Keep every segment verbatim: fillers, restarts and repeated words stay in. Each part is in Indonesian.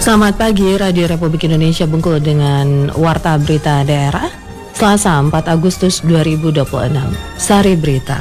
Selamat pagi, Radio Republik Indonesia Bengkulu dengan Warta Berita Daerah Selasa empat Agustus dua ribu dua puluh enam. Sari Berita.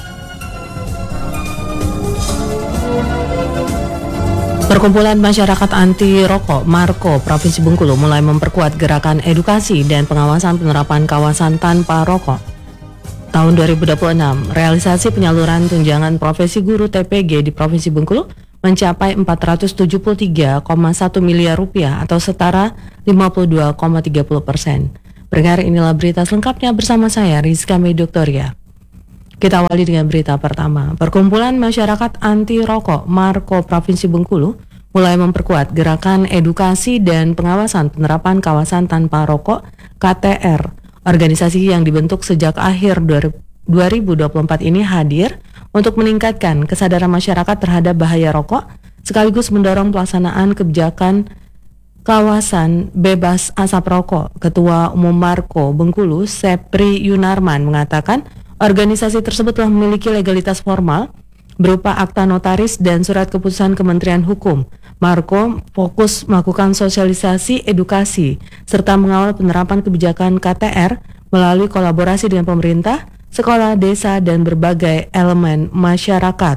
Perkumpulan Masyarakat Anti Rokok Marko Provinsi Bengkulu mulai memperkuat gerakan edukasi dan pengawasan penerapan kawasan tanpa rokok. Tahun dua ribu dua puluh enam, realisasi penyaluran tunjangan profesi guru T P G di Provinsi Bengkulu mencapai empat ratus tujuh puluh tiga koma satu miliar rupiah atau setara lima puluh dua koma tiga puluh persen. Berikut inilah berita selengkapnya bersama saya Rizka Medoktoria. Kita awali dengan berita pertama. Perkumpulan Masyarakat Anti Rokok Marko Provinsi Bengkulu mulai memperkuat gerakan edukasi dan pengawasan penerapan kawasan tanpa rokok K T R. Organisasi yang dibentuk sejak akhir dua ribu dua puluh empat ini hadir untuk meningkatkan kesadaran masyarakat terhadap bahaya rokok, sekaligus mendorong pelaksanaan kebijakan kawasan bebas asap rokok. Ketua Umum Marko Bengkulu, Sepri Yunarman, mengatakan organisasi tersebut telah memiliki legalitas formal berupa akta notaris dan surat keputusan Kementerian Hukum. Marko fokus melakukan sosialisasi, edukasi, serta mengawal penerapan kebijakan K T R melalui kolaborasi dengan pemerintah, sekolah, desa, dan berbagai elemen masyarakat.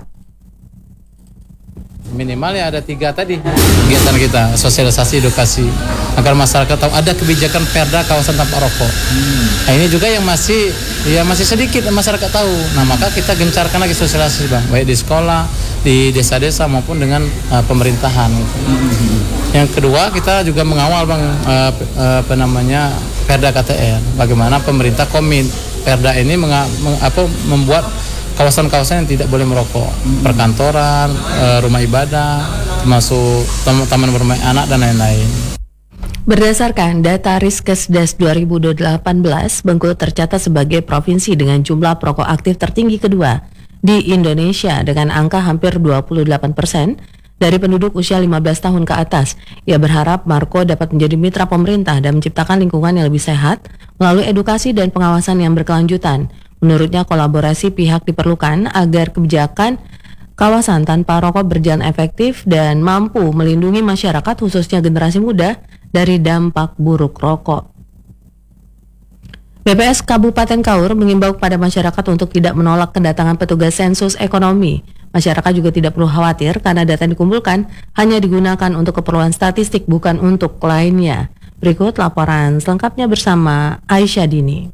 Minimal ya ada tiga tadi kegiatan kita, sosialisasi, edukasi, agar masyarakat tahu ada kebijakan perda kawasan tanpa rokok. Hmm. Nah ini juga yang masih ya masih sedikit masyarakat tahu. Nah maka kita gencarkan lagi sosialisasi bang, baik di sekolah, di desa-desa maupun dengan uh, pemerintahan. Hmm. Yang kedua kita juga mengawal bang uh, uh, apa namanya perda K T R. Bagaimana pemerintah komit perda ini menga, meng, apa, membuat kawasan-kawasan yang tidak boleh merokok, hmm. perkantoran, e, rumah ibadah, termasuk taman bermain anak dan lain-lain. Berdasarkan data Riskesdas dua ribu delapan belas, Bengkulu tercatat sebagai provinsi dengan jumlah perokok aktif tertinggi kedua di Indonesia dengan angka hampir dua puluh delapan persen dari penduduk usia lima belas tahun ke atas. Ia berharap Marko dapat menjadi mitra pemerintah dan menciptakan lingkungan yang lebih sehat melalui edukasi dan pengawasan yang berkelanjutan. Menurutnya kolaborasi pihak diperlukan agar kebijakan kawasan tanpa rokok berjalan efektif dan mampu melindungi masyarakat khususnya generasi muda dari dampak buruk rokok. B P S Kabupaten Kaur mengimbau kepada masyarakat untuk tidak menolak kedatangan petugas sensus ekonomi. Masyarakat juga tidak perlu khawatir karena data yang dikumpulkan hanya digunakan untuk keperluan statistik bukan untuk lainnya. Berikut laporan selengkapnya bersama Aisyah Dini.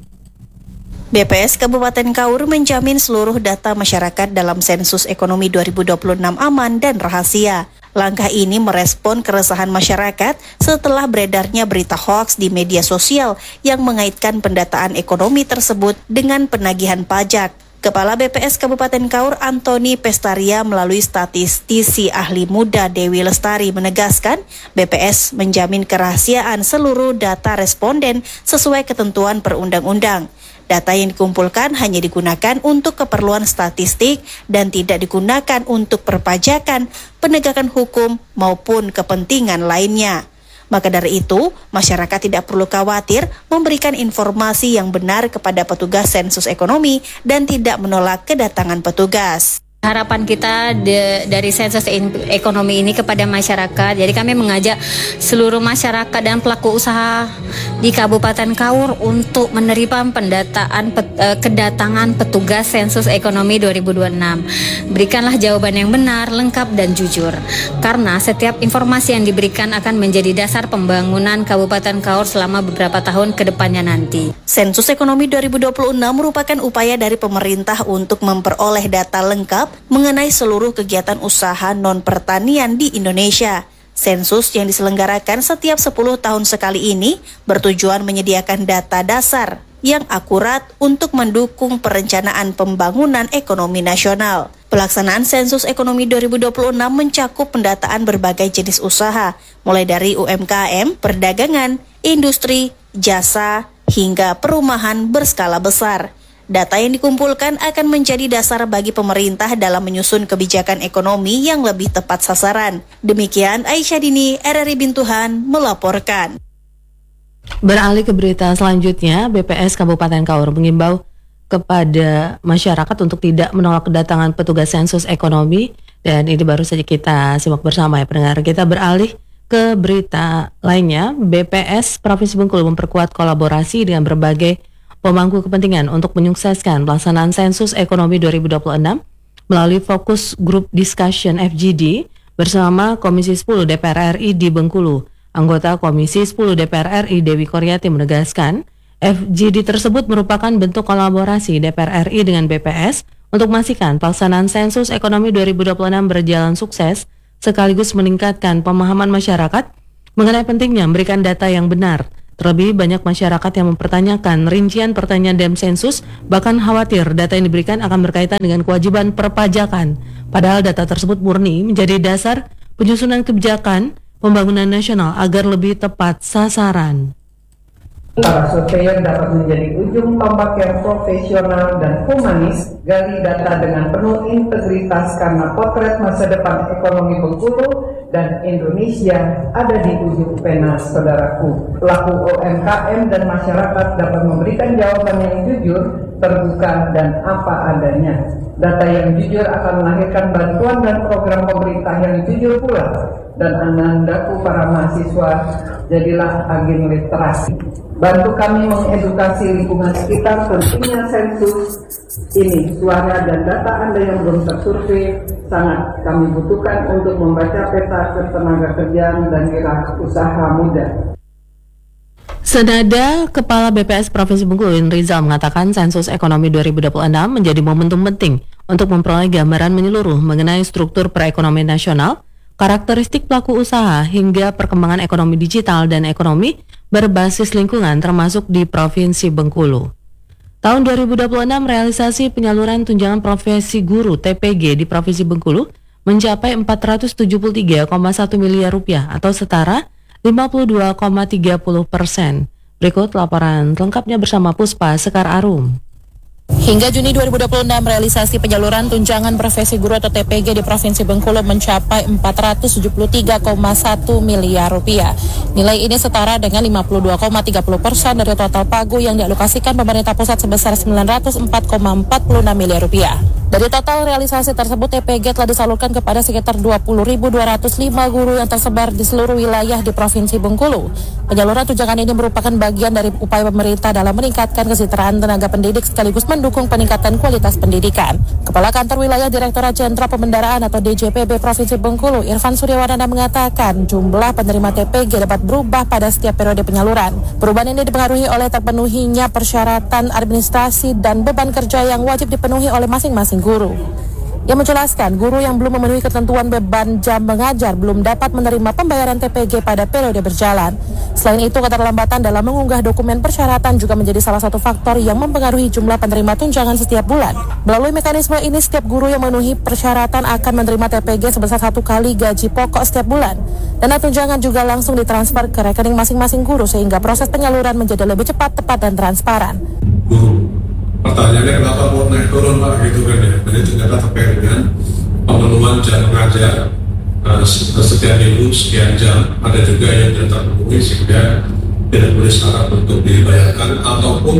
B P S Kabupaten Kaur menjamin seluruh data masyarakat dalam sensus ekonomi dua ribu dua puluh enam aman dan rahasia. Langkah ini merespon keresahan masyarakat setelah beredarnya berita hoaks di media sosial yang mengaitkan pendataan ekonomi tersebut dengan penagihan pajak. Kepala B P S Kabupaten Kaur Antoni Pestaria melalui statistisi ahli muda Dewi Lestari menegaskan B P S menjamin kerahasiaan seluruh data responden sesuai ketentuan perundang-undang. Data yang dikumpulkan hanya digunakan untuk keperluan statistik dan tidak digunakan untuk perpajakan, penegakan hukum maupun kepentingan lainnya. Maka dari itu, masyarakat tidak perlu khawatir memberikan informasi yang benar kepada petugas sensus ekonomi dan tidak menolak kedatangan petugas. Harapan kita de, dari sensus ekonomi ini kepada masyarakat, jadi kami mengajak seluruh masyarakat dan pelaku usaha di Kabupaten Kaur untuk menerima pendataan pet, eh, kedatangan petugas sensus ekonomi dua ribu dua puluh enam. Berikanlah jawaban yang benar, lengkap dan jujur, karena setiap informasi yang diberikan akan menjadi dasar pembangunan Kabupaten Kaur selama beberapa tahun ke depannya nanti. Sensus ekonomi dua ribu dua puluh enam merupakan upaya dari pemerintah untuk memperoleh data lengkap mengenai seluruh kegiatan usaha non-pertanian di Indonesia. Sensus yang diselenggarakan setiap sepuluh tahun sekali ini bertujuan menyediakan data dasar yang akurat untuk mendukung perencanaan pembangunan ekonomi nasional. Pelaksanaan sensus ekonomi dua ribu dua puluh enam mencakup pendataan berbagai jenis usaha, mulai dari U M K M, perdagangan, industri, jasa, hingga perumahan berskala besar. Data yang dikumpulkan akan menjadi dasar bagi pemerintah dalam menyusun kebijakan ekonomi yang lebih tepat sasaran. Demikian Aisyah Dini, R R I Bintuhan, melaporkan. Beralih ke berita selanjutnya, B P S Kabupaten Kaur mengimbau kepada masyarakat untuk tidak menolak kedatangan petugas sensus ekonomi. Dan ini baru saja kita simak bersama ya pendengar. Kita beralih ke berita lainnya, B P S Provinsi Bengkulu memperkuat kolaborasi dengan berbagai pemangku kepentingan untuk menyukseskan pelaksanaan sensus ekonomi dua ribu dua puluh enam melalui Focus Group Discussion F G D bersama Komisi sepuluh D P R R I di Bengkulu. Anggota Komisi sepuluh D P R R I Dewi Koryati menegaskan, F G D tersebut merupakan bentuk kolaborasi D P R R I dengan B P S untuk memastikan pelaksanaan sensus ekonomi dua ribu dua puluh enam berjalan sukses, sekaligus meningkatkan pemahaman masyarakat mengenai pentingnya memberikan data yang benar. Terlebih banyak masyarakat yang mempertanyakan rincian pertanyaan dalam sensus, bahkan khawatir data yang diberikan akan berkaitan dengan kewajiban perpajakan. Padahal data tersebut murni menjadi dasar penyusunan kebijakan pembangunan nasional agar lebih tepat sasaran. Para surveyor dapat menjadi ujung tombak yang profesional dan humanis, gali data dengan penuh integritas karena potret masa depan ekonomi Bengkulu dan Indonesia ada di ujung pena, saudaraku. Pelaku U M K M dan masyarakat dapat memberikan jawaban yang jujur, terbuka, dan apa adanya. Data yang jujur akan melahirkan bantuan dan program pemerintah yang jujur pula. Dan anandaku para mahasiswa, jadilah agen literasi. Bantu kami mengedukasi lingkungan sekitar pentingnya sensus ini. Suara dan data Anda yang belum tersurvei sangat kami butuhkan untuk membaca peta ketenaga kerjaan dan wirausaha muda. Senada, Kepala B P S Provinsi Bengkulu Rizal mengatakan sensus ekonomi dua ribu dua puluh enam menjadi momentum penting untuk memperoleh gambaran menyeluruh mengenai struktur perekonomian nasional, karakteristik pelaku usaha, hingga perkembangan ekonomi digital dan ekonomi berbasis lingkungan termasuk di Provinsi Bengkulu. Tahun dua ribu dua puluh enam, realisasi penyaluran tunjangan profesi guru T P G di Provinsi Bengkulu mencapai empat ratus tujuh puluh tiga koma satu miliar rupiah atau setara lima puluh dua koma tiga puluh persen. Berikut laporan lengkapnya bersama Puspa Sekar Arum. Hingga Juni dua ribu dua puluh enam, realisasi penyaluran tunjangan profesi guru atau T P G di Provinsi Bengkulu mencapai empat ratus tujuh puluh tiga koma satu miliar rupiah. Nilai ini setara dengan lima puluh dua koma tiga puluh persen dari total pagu yang dialokasikan pemerintah pusat sebesar sembilan ratus empat koma empat puluh enam miliar rupiah. Dari total realisasi tersebut, T P G telah disalurkan kepada sekitar dua puluh ribu dua ratus lima guru yang tersebar di seluruh wilayah di Provinsi Bengkulu. Penyaluran tunjangan ini merupakan bagian dari upaya pemerintah dalam meningkatkan kesejahteraan tenaga pendidik sekaligus mendukung peningkatan kualitas pendidikan. Kepala Kantor Wilayah Direktorat Jenderal Pembendaraan atau D J P B Provinsi Bengkulu, Irfan Suryawardana mengatakan jumlah penerima T P G dapat berubah pada setiap periode penyaluran. Perubahan ini dipengaruhi oleh terpenuhinya persyaratan administrasi dan beban kerja yang wajib dipenuhi oleh masing-masing guru. Ia menjelaskan guru yang belum memenuhi ketentuan beban jam mengajar belum dapat menerima pembayaran T P G pada periode berjalan. Selain itu, keterlambatan dalam mengunggah dokumen persyaratan juga menjadi salah satu faktor yang mempengaruhi jumlah penerima tunjangan setiap bulan. Melalui mekanisme ini, setiap guru yang memenuhi persyaratan akan menerima T P G sebesar satu kali gaji pokok setiap bulan. Dana tunjangan juga langsung ditransfer ke rekening masing-masing guru sehingga proses penyaluran menjadi lebih cepat, tepat, dan transparan. Guru, pertanyaannya kenapa mau naik turun Pak gitu kan ya? Jadi ternyata terkait dengan pemenuhan jam mengajar uh, setiap minggu sekian jam. Ada juga yang tidak terpenuhi sehingga tidak boleh syarat untuk dibayarkan, ataupun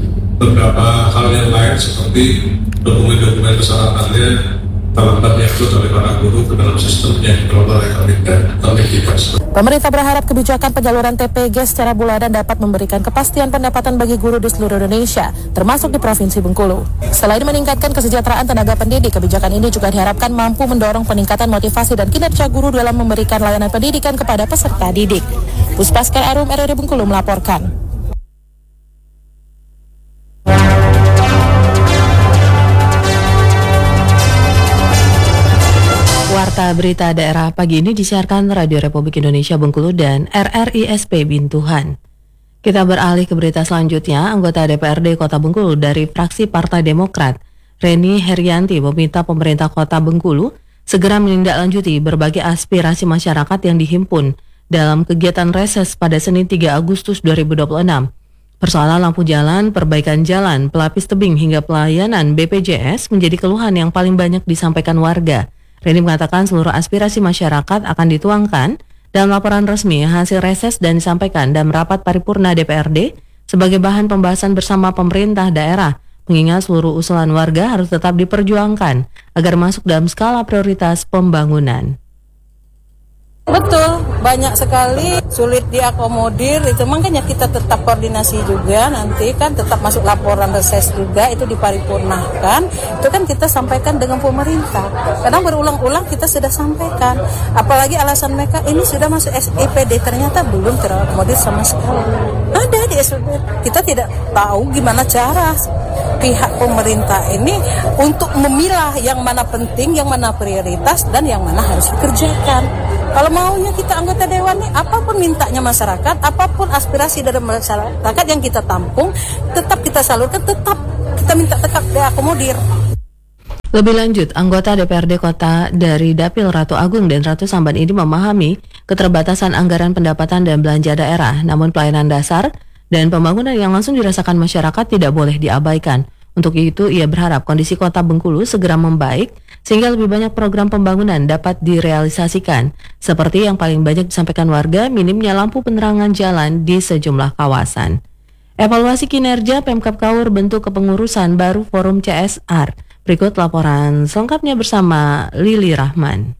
beberapa hal yang lain seperti dokumen-dokumen persyaratannya terlambat diupload oleh para guru ke dalam sistem yang dikelola oleh kami dan kami tidak. Pemerintah berharap kebijakan penyaluran T P G secara bulanan dapat memberikan kepastian pendapatan bagi guru di seluruh Indonesia, termasuk di Provinsi Bengkulu. Selain meningkatkan kesejahteraan tenaga pendidik, kebijakan ini juga diharapkan mampu mendorong peningkatan motivasi dan kinerja guru dalam memberikan layanan pendidikan kepada peserta didik. Puspa Sekar Arum, R R I Bengkulu melaporkan. Warta Berita Daerah pagi ini disiarkan Radio Republik Indonesia Bengkulu dan R R I S P Bintuhan. Kita beralih ke berita selanjutnya. Anggota D P R D Kota Bengkulu dari fraksi Partai Demokrat, Reni Herianti, meminta pemerintah Kota Bengkulu segera menindaklanjuti berbagai aspirasi masyarakat yang dihimpun dalam kegiatan reses pada Senin tiga Agustus dua ribu dua puluh enam. Persoalan lampu jalan, perbaikan jalan, pelapis tebing hingga pelayanan B P J S menjadi keluhan yang paling banyak disampaikan warga. Reni mengatakan seluruh aspirasi masyarakat akan dituangkan dalam laporan resmi hasil reses dan disampaikan dalam rapat paripurna D P R D sebagai bahan pembahasan bersama pemerintah daerah, mengingat seluruh usulan warga harus tetap diperjuangkan agar masuk dalam skala prioritas pembangunan. Betul, banyak sekali sulit diakomodir, itu makanya kita tetap koordinasi juga, nanti kan tetap masuk laporan reses juga, itu diparipurnakan, itu kan kita sampaikan dengan pemerintah. Kadang berulang-ulang kita sudah sampaikan, apalagi alasan mereka ini sudah masuk S I P D, ternyata belum terakomodir sama sekali. Ada di S I P D, kita tidak tahu gimana cara pihak pemerintah ini untuk memilah yang mana penting, yang mana prioritas, dan yang mana harus dikerjakan. Kalau maunya kita anggota dewan nih, apapun mintanya masyarakat, apapun aspirasi dari masyarakat yang kita tampung, tetap kita salurkan, tetap kita minta tetap diakomodir. Lebih lanjut, anggota D P R D Kota dari Dapil Ratu Agung dan Ratu Samban ini memahami keterbatasan anggaran pendapatan dan belanja daerah, namun pelayanan dasar dan pembangunan yang langsung dirasakan masyarakat tidak boleh diabaikan. Untuk itu, ia berharap kondisi Kota Bengkulu segera membaik sehingga lebih banyak program pembangunan dapat direalisasikan. Seperti yang paling banyak disampaikan warga, minimnya lampu penerangan jalan di sejumlah kawasan. Evaluasi kinerja Pemkab Kaur bentuk kepengurusan baru Forum C S R. Berikut laporan selengkapnya bersama Lili Rahman.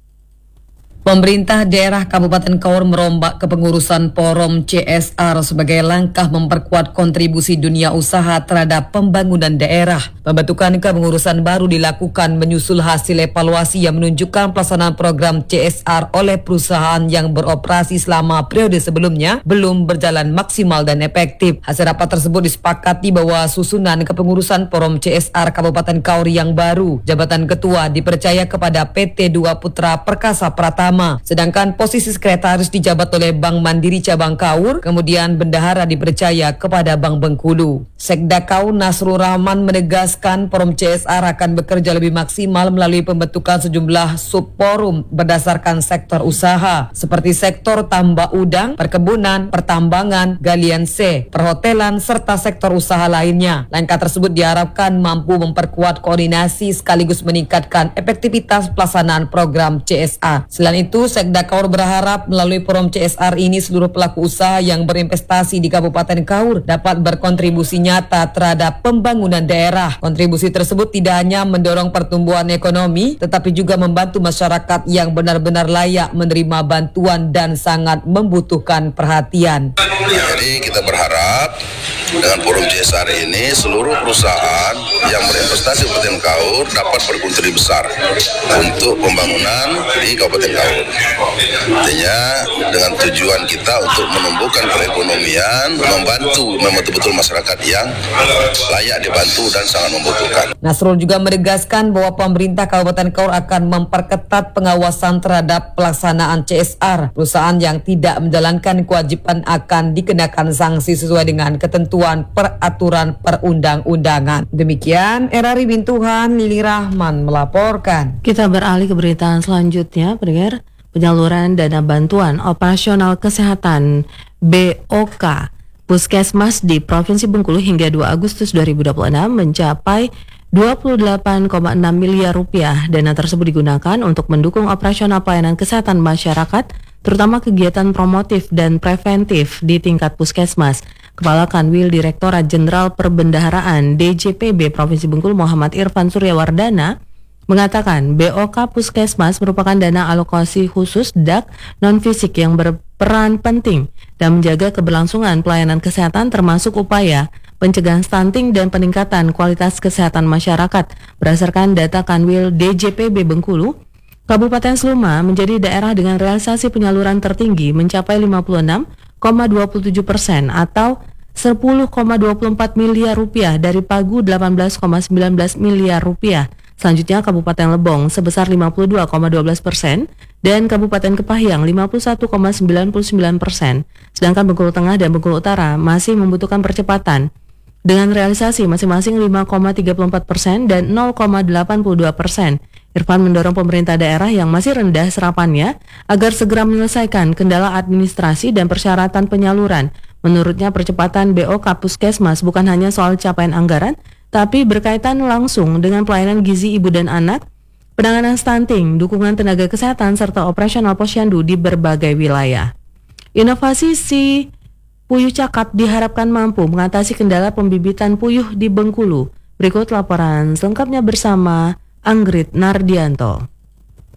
Pemerintah daerah Kabupaten Kaur merombak kepengurusan Forum C S R sebagai langkah memperkuat kontribusi dunia usaha terhadap pembangunan daerah. Pembentukan kepengurusan baru dilakukan menyusul hasil evaluasi yang menunjukkan pelaksanaan program C S R oleh perusahaan yang beroperasi selama periode sebelumnya belum berjalan maksimal dan efektif. Hasil rapat tersebut disepakati bahwa susunan kepengurusan Forum C S R Kabupaten Kaur yang baru, jabatan ketua dipercaya kepada P T dua Putra Perkasa Pratama, sedangkan posisi sekretaris dijabat oleh Bank Mandiri Cabang Kaur, kemudian bendahara dipercaya kepada Bank Bengkulu. Sekda Kaur Nasrul Rahman menegaskan Forum C S R akan bekerja lebih maksimal melalui pembentukan sejumlah subforum berdasarkan sektor usaha, seperti sektor tambak udang, perkebunan, pertambangan, galian C, perhotelan, serta sektor usaha lainnya. Langkah tersebut diharapkan mampu memperkuat koordinasi sekaligus meningkatkan efektivitas pelaksanaan program C S R. Selain itu, Sekda Kaur berharap melalui Forum C S R ini seluruh pelaku usaha yang berinvestasi di Kabupaten Kaur dapat berkontribusi nyata terhadap pembangunan daerah. Kontribusi tersebut tidak hanya mendorong pertumbuhan ekonomi, tetapi juga membantu masyarakat yang benar-benar layak menerima bantuan dan sangat membutuhkan perhatian. Jadi kita berharap dengan Forum C S R ini seluruh perusahaan yang berinvestasi di Kabupaten Kaur dapat berkontribusi besar untuk pembangunan di Kabupaten Kaur. Artinya dengan tujuan kita untuk menumbuhkan perekonomian, membantu betul-betul masyarakat yang layak dibantu dan sangat membutuhkan. Nasrul juga menegaskan bahwa pemerintah Kabupaten Kaur akan memperketat pengawasan terhadap pelaksanaan C S R. Perusahaan yang tidak menjalankan kewajiban akan dikenakan sanksi sesuai dengan ketentuan peraturan perundang-undangan. Demikian, Erari Bintuhan, Lili Rahman melaporkan. Kita beralih ke berita selanjutnya, pendengar. Penyaluran dana bantuan operasional kesehatan B O K Puskesmas di Provinsi Bengkulu hingga dua Agustus dua ribu dua puluh enam mencapai dua puluh delapan koma enam miliar rupiah. Dana tersebut digunakan untuk mendukung operasional pelayanan kesehatan masyarakat, terutama kegiatan promotif dan preventif di tingkat puskesmas. Kepala Kanwil Direktorat Jenderal Perbendaharaan D J P B Provinsi Bengkulu Muhammad Irfan Suryawardana mengatakan B O K Puskesmas merupakan dana alokasi khusus D A K non-fisik yang berperan penting dan menjaga keberlangsungan pelayanan kesehatan termasuk upaya pencegahan stunting dan peningkatan kualitas kesehatan masyarakat. Berdasarkan data Kanwil D J P B Bengkulu, Kabupaten Sluma menjadi daerah dengan realisasi penyaluran tertinggi mencapai lima puluh enam koma dua puluh tujuh persen atau sepuluh koma dua puluh empat miliar rupiah dari pagu delapan belas koma sembilan belas miliar rupiah. Selanjutnya Kabupaten Lebong sebesar lima puluh dua koma dua belas persen dan Kabupaten Kepahyang lima puluh satu koma sembilan puluh sembilan persen. Sedangkan Bengkulu Tengah dan Bengkulu Utara masih membutuhkan percepatan dengan realisasi masing-masing lima koma tiga puluh empat persen dan nol koma delapan puluh dua persen. Irfan mendorong pemerintah daerah yang masih rendah serapannya agar segera menyelesaikan kendala administrasi dan persyaratan penyaluran. Menurutnya percepatan B O K Puskesmas bukan hanya soal capaian anggaran, tapi berkaitan langsung dengan pelayanan gizi ibu dan anak, penanganan stunting, dukungan tenaga kesehatan, serta operasional posyandu di berbagai wilayah. Inovasi si puyuh cakap diharapkan mampu mengatasi kendala pembibitan puyuh di Bengkulu. Berikut laporan selengkapnya bersama Anggrit Nardianto.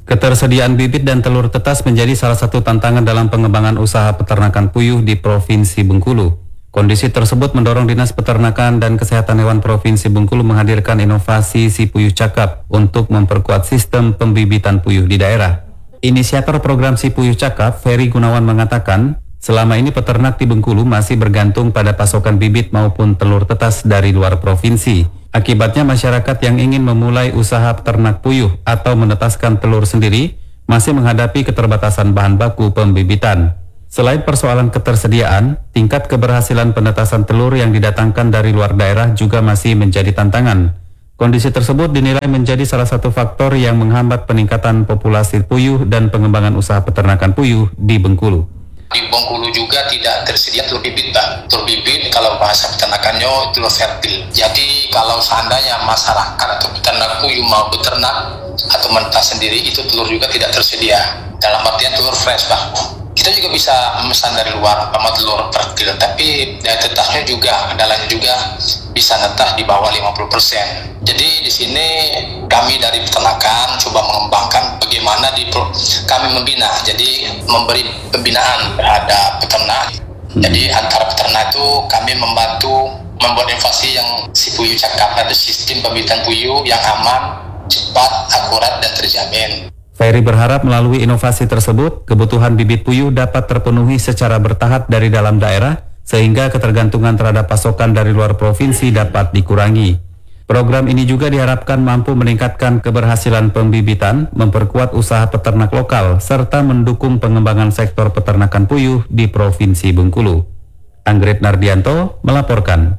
Ketersediaan bibit dan telur tetas menjadi salah satu tantangan dalam pengembangan usaha peternakan puyuh di Provinsi Bengkulu. Kondisi tersebut mendorong Dinas Peternakan dan Kesehatan Hewan Provinsi Bengkulu menghadirkan inovasi Si Puyuh Cakap untuk memperkuat sistem pembibitan puyuh di daerah. Inisiator program Si Puyuh Cakap, Ferry Gunawan, mengatakan, selama ini peternak di Bengkulu masih bergantung pada pasokan bibit maupun telur tetas dari luar provinsi. Akibatnya masyarakat yang ingin memulai usaha peternak puyuh atau menetaskan telur sendiri masih menghadapi keterbatasan bahan baku pembibitan. Selain persoalan ketersediaan, tingkat keberhasilan penetasan telur yang didatangkan dari luar daerah juga masih menjadi tantangan. Kondisi tersebut dinilai menjadi salah satu faktor yang menghambat peningkatan populasi puyuh dan pengembangan usaha peternakan puyuh di Bengkulu. Di Bengkulu juga tidak tersedia telur bibit, Pak. Telur bibit kalau bahasa peternakannya telur fertil. Jadi kalau seandainya masyarakat atau peternak puyuh mau beternak atau menetas sendiri, itu telur juga tidak tersedia. Dalam artian telur fresh, Pak. Kita juga bisa memesan dari luar sama telur fertil, tapi daya tetasnya juga, andalanya juga bisa netas di bawah lima puluh persen. Jadi di sini kami dari peternakan coba mengembangkan bagaimana di kami membina, jadi memberi pembinaan terhadap peternak. Jadi antara peternak itu kami membantu membuat inovasi yang Si Puyuh Cakap, ada sistem pembibitan puyuh yang aman, cepat, akurat, dan terjamin. Ferry berharap melalui inovasi tersebut, kebutuhan bibit puyuh dapat terpenuhi secara bertahap dari dalam daerah, sehingga ketergantungan terhadap pasokan dari luar provinsi dapat dikurangi. Program ini juga diharapkan mampu meningkatkan keberhasilan pembibitan, memperkuat usaha peternak lokal, serta mendukung pengembangan sektor peternakan puyuh di Provinsi Bengkulu. Anggrit Nardianto melaporkan.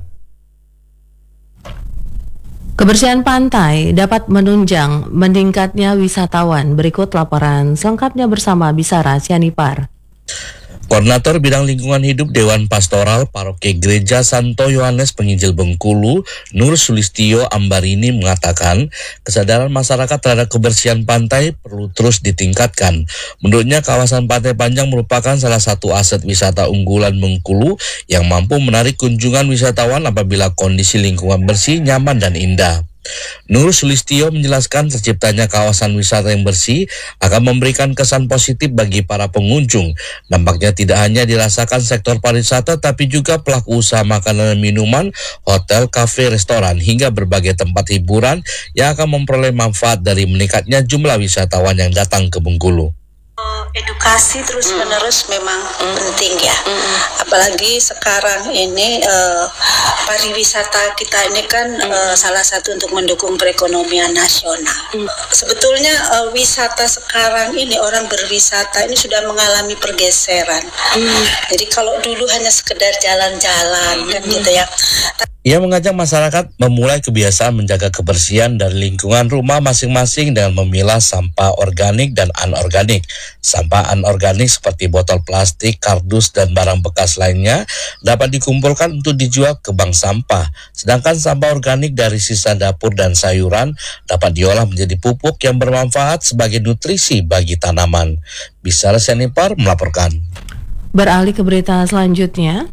Kebersihan pantai dapat menunjang meningkatnya wisatawan. Berikut laporan selengkapnya bersama Bisara Sianipar. Koordinator Bidang Lingkungan Hidup Dewan Pastoral Paroki Gereja Santo Yohanes Penginjil Bengkulu, Nur Sulistio Ambarini, mengatakan kesadaran masyarakat terhadap kebersihan pantai perlu terus ditingkatkan. Menurutnya, kawasan Pantai Panjang merupakan salah satu aset wisata unggulan Bengkulu yang mampu menarik kunjungan wisatawan apabila kondisi lingkungan bersih, nyaman, dan indah. Nur Sulistio menjelaskan terciptanya kawasan wisata yang bersih akan memberikan kesan positif bagi para pengunjung. Dampaknya tidak hanya dirasakan sektor pariwisata, tapi juga pelaku usaha makanan dan minuman, hotel, kafe, restoran, hingga berbagai tempat hiburan yang akan memperoleh manfaat dari meningkatnya jumlah wisatawan yang datang ke Bengkulu. Edukasi terus menerus mm. memang mm. penting ya, mm. apalagi sekarang ini uh, pariwisata kita ini kan mm. uh, salah satu untuk mendukung perekonomian nasional. Mm. Sebetulnya uh, wisata sekarang ini, orang berwisata ini sudah mengalami pergeseran. Mm. Jadi kalau dulu hanya sekedar jalan-jalan mm. kan gitu ya. Ia mengajak masyarakat memulai kebiasaan menjaga kebersihan dari lingkungan rumah masing-masing dengan memilah sampah organik dan anorganik. Sampah anorganik seperti botol plastik, kardus, dan barang bekas lainnya dapat dikumpulkan untuk dijual ke bank sampah. Sedangkan sampah organik dari sisa dapur dan sayuran dapat diolah menjadi pupuk yang bermanfaat sebagai nutrisi bagi tanaman. Bisara Sianipar melaporkan. Beralih ke berita selanjutnya.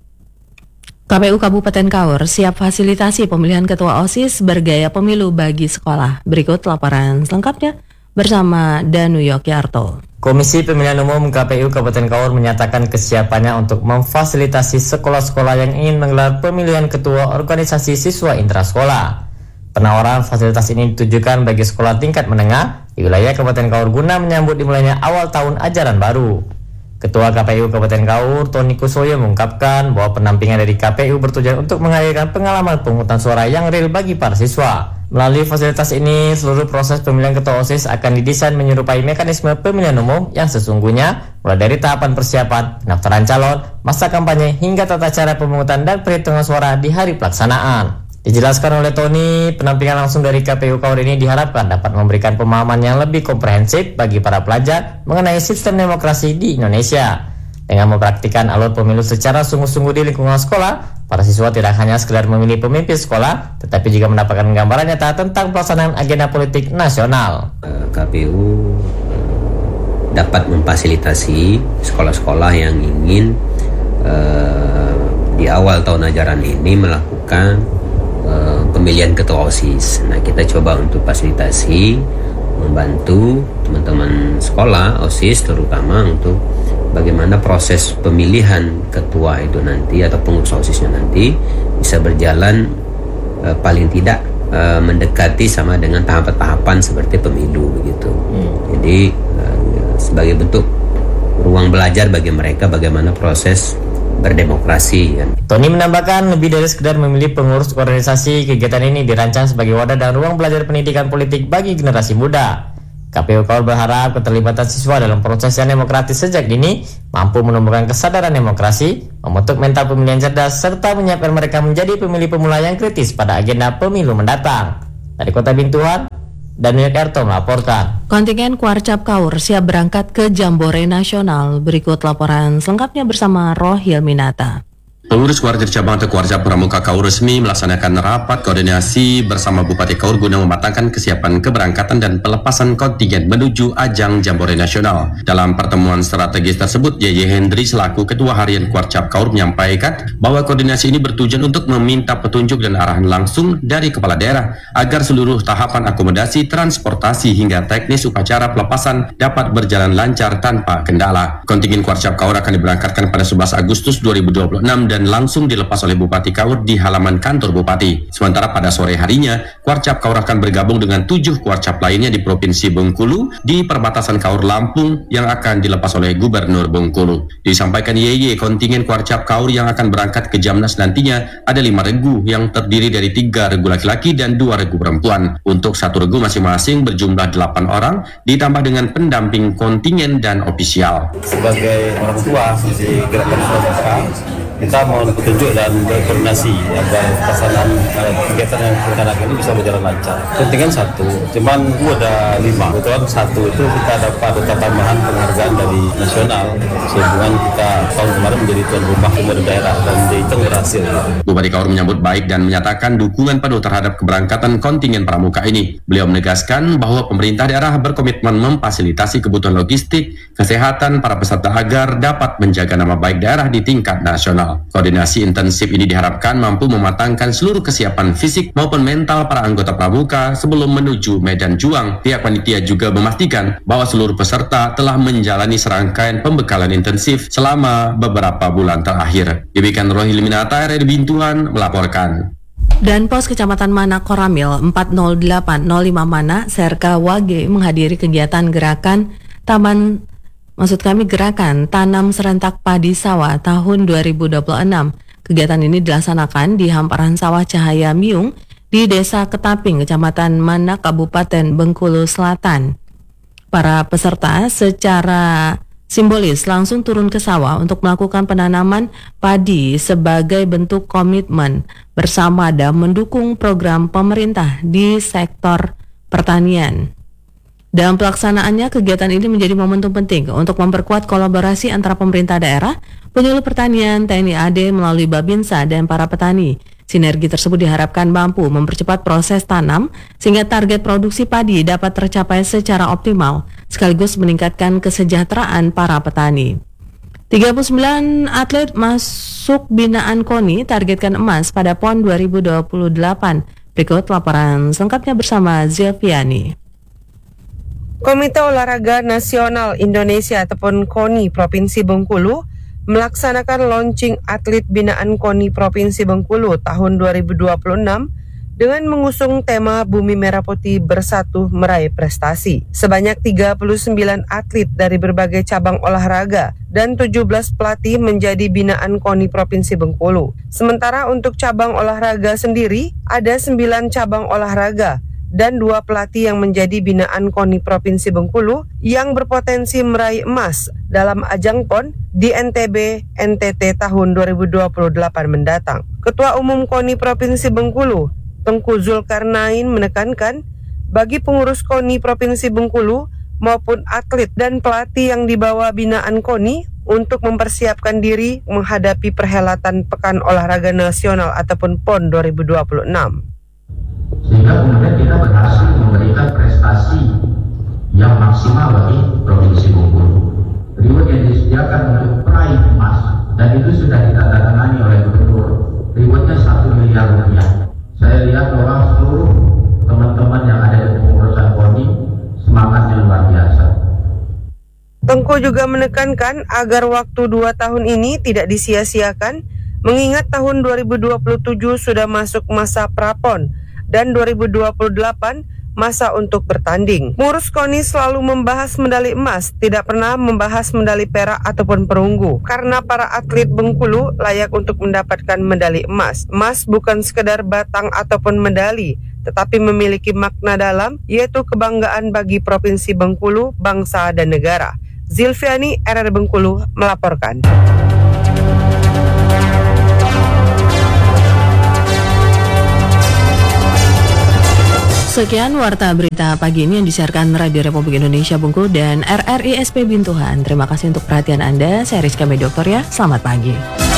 K P U Kabupaten Kaur siap fasilitasi pemilihan ketua OSIS bergaya pemilu bagi sekolah. Berikut laporan selengkapnya bersama Danu Yogyarto. Komisi Pemilihan Umum K P U Kabupaten Kaur menyatakan kesiapannya untuk memfasilitasi sekolah-sekolah yang ingin menggelar pemilihan ketua organisasi siswa intrasekolah. Penawaran fasilitas ini ditujukan bagi sekolah tingkat menengah di wilayah Kabupaten Kaur guna menyambut dimulainya awal tahun ajaran baru. Ketua K P U Kabupaten Kaur, Tony Kusoyo, mengungkapkan bahwa pendampingan dari K P U bertujuan untuk menghadirkan pengalaman pemungutan suara yang real bagi para siswa. Melalui fasilitas ini, seluruh proses pemilihan ketua OSIS akan didesain menyerupai mekanisme pemilihan umum yang sesungguhnya, mulai dari tahapan persiapan, pendaftaran calon, masa kampanye, hingga tata cara pemungutan dan perhitungan suara di hari pelaksanaan. Dijelaskan oleh Tony, penampingan langsung dari K P U Kaur ini diharapkan dapat memberikan pemahaman yang lebih komprehensif bagi para pelajar mengenai sistem demokrasi di Indonesia. Dengan mempraktikkan alur pemilu secara sungguh-sungguh di lingkungan sekolah, para siswa tidak hanya sekedar memilih pemimpin sekolah, tetapi juga mendapatkan gambaran nyata tentang pelaksanaan agenda politik nasional. K P U dapat memfasilitasi sekolah-sekolah yang ingin uh, di awal tahun ajaran ini melakukan pemilihan ketua OSIS. Nah, kita coba untuk fasilitasi membantu teman-teman sekolah, OSIS terutama untuk bagaimana proses pemilihan ketua itu nanti atau pengurus OSISnya nanti bisa berjalan uh, paling tidak uh, mendekati sama dengan tahapan-tahapan seperti pemilu begitu. Hmm. Jadi uh, sebagai bentuk ruang belajar bagi mereka bagaimana proses berdemokrasi. Tony menambahkan lebih dari sekedar memilih pengurus organisasi, kegiatan ini dirancang sebagai wadah dan ruang belajar pendidikan politik bagi generasi muda. K P U Kaur berharap keterlibatan siswa dalam proses yang demokratis sejak dini mampu menumbuhkan kesadaran demokrasi, membentuk mental pemilihan cerdas, serta menyiapkan mereka menjadi pemilih pemula yang kritis pada agenda pemilu mendatang. Dari Kota Bintuan, Daniel Erto melaporkan. Kontingen Kuarcap Kaur siap berangkat ke Jambore Nasional. Berikut laporan selengkapnya bersama Rohil Minata. Pengurus Kuarcap Cabang atau Kuarcap Pramuka Kaur resmi melaksanakan rapat koordinasi bersama Bupati Kaur guna mematangkan kesiapan keberangkatan dan pelepasan kontingen menuju ajang Jambore Nasional. Dalam pertemuan strategis tersebut, Y Y Hendri selaku Ketua Harian Kuarcap Kaur menyampaikan bahwa koordinasi ini bertujuan untuk meminta petunjuk dan arahan langsung dari kepala daerah agar seluruh tahapan akomodasi, transportasi hingga teknis upacara pelepasan dapat berjalan lancar tanpa kendala. Kontingen Kuarcap Kaur akan diberangkatkan pada sebelas Agustus dua ribu dua puluh enam dan langsung dilepas oleh Bupati Kaur di halaman kantor Bupati. Sementara pada sore harinya, Kuarcap Kaur akan bergabung dengan tujuh Kuarcap lainnya di Provinsi Bengkulu di perbatasan Kaur Lampung yang akan dilepas oleh Gubernur Bengkulu. Disampaikan Y Y, kontingen Kuarcap Kaur yang akan berangkat ke Jamnas nantinya ada lima regu yang terdiri dari tiga regu laki-laki dan dua regu perempuan. Untuk satu regu masing-masing berjumlah delapan orang, ditambah dengan pendamping kontingen dan ofisial. Sebagai orang tua di Gerakan Pramuka, kita mohon petunjuk dan berkoordinasi agar pelaksanaan kegiatan yang direncanakan ini bisa berjalan lancar. Kontingen satu, cuman itu ada lima. Kebetulan satu itu kita dapat data tambahan penghargaan dari nasional sehubungan kita tahun kemarin menjadi tuan rumah umum daerah dan dihitung berhasil. Bupati Kaur menyambut baik dan menyatakan dukungan penuh terhadap keberangkatan kontingen pramuka ini. Beliau menegaskan bahwa pemerintah daerah berkomitmen memfasilitasi kebutuhan logistik, kesehatan para peserta agar dapat menjaga nama baik daerah di tingkat nasional. Koordinasi intensif ini diharapkan mampu mematangkan seluruh kesiapan fisik maupun mental para anggota pramuka sebelum menuju medan juang. Pihak panitia juga memastikan bahwa seluruh peserta telah menjalani serangkaian pembekalan intensif selama beberapa bulan terakhir. Demikian Rohil Minata, R R Bintuan melaporkan. Dan Pos Kecamatan Mana Koramil empat nol delapan nol lima Mana, Serka Wage menghadiri kegiatan gerakan Taman Maksud kami gerakan Tanam Serentak Padi Sawah tahun dua ribu dua puluh enam. Kegiatan ini dilaksanakan di hamparan sawah Cahaya Miung di Desa Ketaping, Kecamatan Mana, Kabupaten Bengkulu Selatan. Para peserta secara simbolis langsung turun ke sawah untuk melakukan penanaman padi sebagai bentuk komitmen bersama dan mendukung program pemerintah di sektor pertanian. Dalam pelaksanaannya, kegiatan ini menjadi momentum penting untuk memperkuat kolaborasi antara pemerintah daerah, penyuluh pertanian, T N I A D melalui Babinsa, dan para petani. Sinergi tersebut diharapkan mampu mempercepat proses tanam sehingga target produksi padi dapat tercapai secara optimal, sekaligus meningkatkan kesejahteraan para petani. tiga puluh sembilan atlet masuk binaan KONI targetkan emas pada P O N dua ribu dua puluh delapan. Berikut laporan selengkapnya bersama Zilviani. Komite Olahraga Nasional Indonesia ataupun KONI Provinsi Bengkulu melaksanakan launching atlet binaan KONI Provinsi Bengkulu tahun dua ribu dua puluh enam dengan mengusung tema Bumi Merah Putih Bersatu Meraih Prestasi. Sebanyak tiga puluh sembilan atlet dari berbagai cabang olahraga dan tujuh belas pelatih menjadi binaan KONI Provinsi Bengkulu. Sementara untuk cabang olahraga sendiri ada sembilan cabang olahraga dan dua pelatih yang menjadi binaan KONI Provinsi Bengkulu yang berpotensi meraih emas dalam ajang P O N di N T B N T T tahun dua ribu dua puluh delapan mendatang. Ketua Umum KONI Provinsi Bengkulu, Tengku Zulkarnain, menekankan bagi pengurus KONI Provinsi Bengkulu maupun atlet dan pelatih yang dibawa binaan KONI untuk mempersiapkan diri menghadapi perhelatan Pekan Olahraga Nasional ataupun P O N dua ribu dua puluh enam. Sehingga kemudian kita berhasil memberikan prestasi yang maksimal bagi Provinsi Bengkulu. Reward yang disediakan untuk peraih emas dan itu sudah ditandatangani oleh Gubernur. Rewardnya satu miliar rupiah. Saya lihat bahwa seluruh teman-teman yang ada di pengurusan KONI Menko juga menekankan agar waktu dua tahun ini tidak disia-siakan, mengingat tahun dua ribu dua puluh tujuh sudah masuk masa prapon dan dua ribu dua puluh delapan masa untuk bertanding. Pengurus KONI selalu membahas medali emas, tidak pernah membahas medali perak ataupun perunggu. Karena para atlet Bengkulu layak untuk mendapatkan medali emas. Emas bukan sekedar batang ataupun medali, tetapi memiliki makna dalam, yaitu kebanggaan bagi Provinsi Bengkulu, bangsa dan negara. Zilviani, R R Bengkulu, melaporkan. Sekian warta berita pagi ini yang disiarkan Radio Republik Indonesia Bengkulu dan R R I S P Bintuhan. Terima kasih untuk perhatian Anda. Saya Rizka Medoktor ya. Selamat pagi.